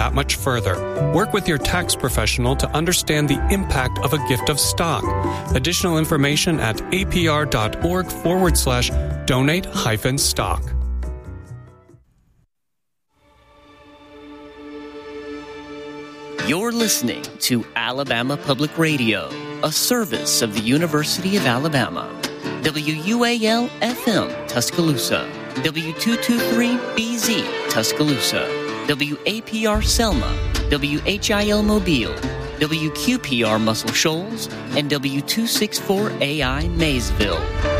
that much further. Work with your tax professional to understand the impact of a gift of stock. Additional information at apr.org/donate-stock. You're listening to Alabama Public Radio, a service of the University of Alabama. WUAL-FM, Tuscaloosa. W223BZ, Tuscaloosa. WAPR Selma. WHIL Mobile. WQPR Muscle Shoals. And W264AI Maysville.